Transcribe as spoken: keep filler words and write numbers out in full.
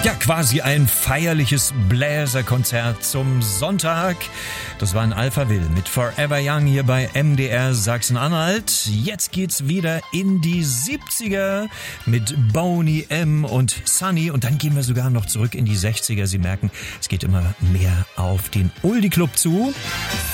Ja, quasi ein feierliches Bläserkonzert zum Sonntag. Das war ein Alphaville mit Forever Young hier bei M D R Sachsen-Anhalt. Jetzt geht's wieder in die siebziger mit Boney M. und Sunny. Und dann gehen wir sogar noch zurück in die sechziger. Sie merken, es geht immer mehr auf den Oldie Club zu.